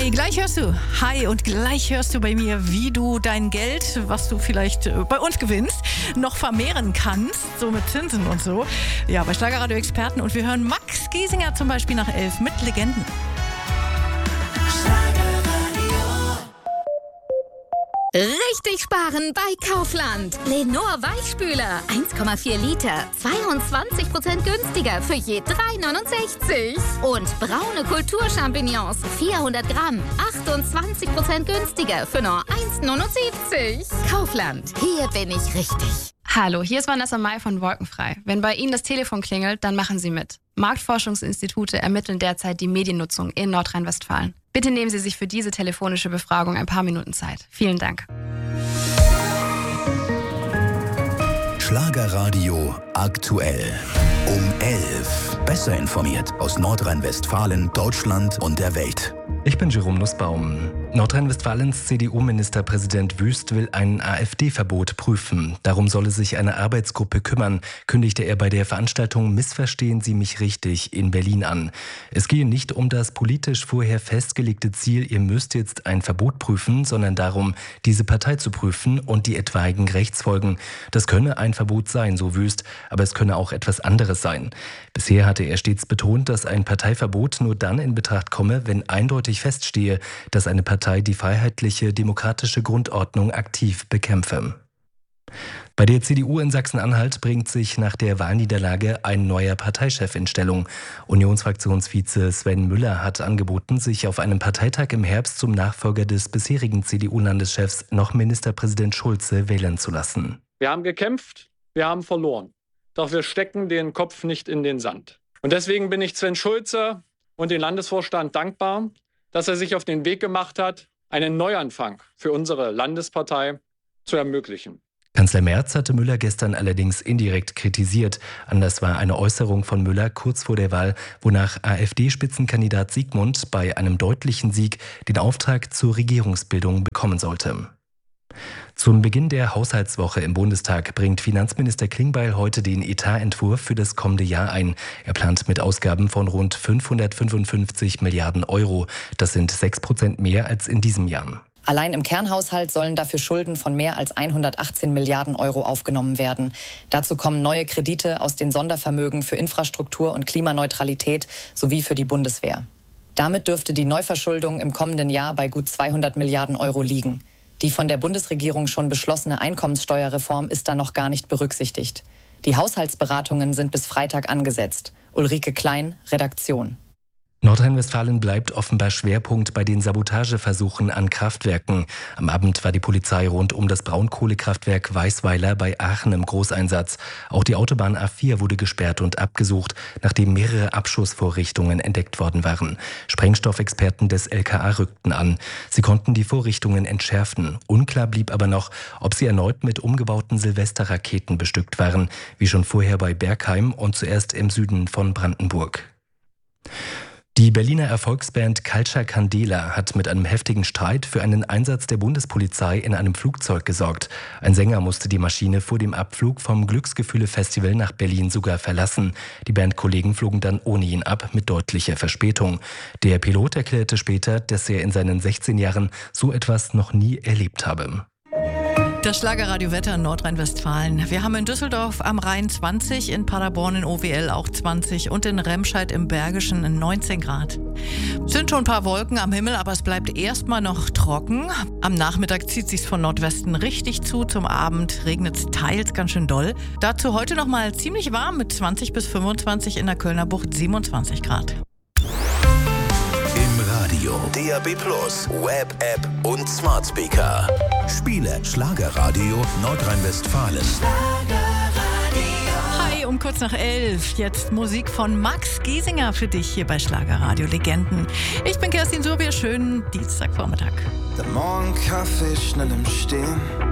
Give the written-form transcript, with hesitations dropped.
Gleich hörst du bei mir, wie du dein Geld, was du vielleicht bei uns gewinnst, noch vermehren kannst, so mit Zinsen und so. Ja, bei Schlagerradio-Experten. Und wir hören Max Giesinger zum Beispiel nach 11 mit Legenden. Richtig sparen bei Kaufland. Lenor Weichspüler 1,4 Liter, 22% günstiger für je 3,69. Und braune Kulturchampignons 400 Gramm, 28% günstiger für nur 1,79. Kaufland, hier bin ich richtig. Hallo, hier ist Vanessa May von Wolkenfrei. Wenn bei Ihnen das Telefon klingelt, dann machen Sie mit. Marktforschungsinstitute ermitteln derzeit die Mediennutzung in Nordrhein-Westfalen. Bitte nehmen Sie sich für diese telefonische Befragung ein paar Minuten Zeit. Vielen Dank. Schlagerradio aktuell. Um 11. Besser informiert aus Nordrhein-Westfalen, Deutschland und der Welt. Ich bin Jerome Nussbaum. Nordrhein-Westfalens CDU-Ministerpräsident Wüst will ein AfD-Verbot prüfen. Darum solle sich eine Arbeitsgruppe kümmern, kündigte er bei der Veranstaltung Missverstehen Sie mich richtig in Berlin an. Es gehe nicht um das politisch vorher festgelegte Ziel, ihr müsst jetzt ein Verbot prüfen, sondern darum, diese Partei zu prüfen und die etwaigen Rechtsfolgen. Das könne ein Verbot sein, so Wüst, aber es könne auch etwas anderes sein. Bisher hatte er stets betont, dass ein Parteiverbot nur dann in Betracht komme, wenn eindeutig feststehe, dass eine Partei die freiheitliche, demokratische Grundordnung aktiv bekämpfe. Bei der CDU in Sachsen-Anhalt bringt sich nach der Wahlniederlage ein neuer Parteichef in Stellung. Unionsfraktionsvize Sven Müller hat angeboten, sich auf einem Parteitag im Herbst zum Nachfolger des bisherigen CDU-Landeschefs noch Ministerpräsident Schulze wählen zu lassen. Wir haben gekämpft, wir haben verloren. Doch wir stecken den Kopf nicht in den Sand. Und deswegen bin ich Sven Schulze und den Landesvorstand dankbar, dass er sich auf den Weg gemacht hat, einen Neuanfang für unsere Landespartei zu ermöglichen. Kanzler Merz hatte Müller gestern allerdings indirekt kritisiert. Anders war eine Äußerung von Müller kurz vor der Wahl, wonach AfD-Spitzenkandidat Siegmund bei einem deutlichen Sieg den Auftrag zur Regierungsbildung bekommen sollte. Zum Beginn der Haushaltswoche im Bundestag bringt Finanzminister Klingbeil heute den Etatentwurf für das kommende Jahr ein. Er plant mit Ausgaben von rund 555 Milliarden Euro. Das sind 6% mehr als in diesem Jahr. Allein im Kernhaushalt sollen dafür Schulden von mehr als 118 Milliarden Euro aufgenommen werden. Dazu kommen neue Kredite aus den Sondervermögen für Infrastruktur und Klimaneutralität sowie für die Bundeswehr. Damit dürfte die Neuverschuldung im kommenden Jahr bei gut 200 Milliarden Euro liegen. Die von der Bundesregierung schon beschlossene Einkommenssteuerreform ist da noch gar nicht berücksichtigt. Die Haushaltsberatungen sind bis Freitag angesetzt. Ulrike Klein, Redaktion. Nordrhein-Westfalen bleibt offenbar Schwerpunkt bei den Sabotageversuchen an Kraftwerken. Am Abend war die Polizei rund um das Braunkohlekraftwerk Weißweiler bei Aachen im Großeinsatz. Auch die Autobahn A4 wurde gesperrt und abgesucht, nachdem mehrere Abschussvorrichtungen entdeckt worden waren. Sprengstoffexperten des LKA rückten an. Sie konnten die Vorrichtungen entschärfen. Unklar blieb aber noch, ob sie erneut mit umgebauten Silvesterraketen bestückt waren, wie schon vorher bei Bergheim und zuerst im Süden von Brandenburg. Die Berliner Erfolgsband Culture Candela hat mit einem heftigen Streit für einen Einsatz der Bundespolizei in einem Flugzeug gesorgt. Ein Sänger musste die Maschine vor dem Abflug vom Glücksgefühle-Festival nach Berlin sogar verlassen. Die Bandkollegen flogen dann ohne ihn ab, mit deutlicher Verspätung. Der Pilot erklärte später, dass er in seinen 16 Jahren so etwas noch nie erlebt habe. Das Schlagerradio-Wetter in Nordrhein-Westfalen. Wir haben in Düsseldorf am Rhein 20, in Paderborn in OWL auch 20 und in Remscheid im Bergischen 19 Grad. Es sind schon ein paar Wolken am Himmel, aber es bleibt erstmal noch trocken. Am Nachmittag zieht sich's von Nordwesten richtig zu. Zum Abend regnet es teils ganz schön doll. Dazu heute noch mal ziemlich warm mit 20 bis 25, in der Kölner Bucht 27 Grad. Radio, DAB+, Web-App und Smart Speaker. Spiele Schlagerradio Nordrhein-Westfalen. Hi, um kurz nach 11. Jetzt Musik von Max Giesinger für dich hier bei Schlagerradio Legenden. Ich bin Kerstin Surbier, schönen Dienstagvormittag. Der Morgenkaffee schnell im Stehen.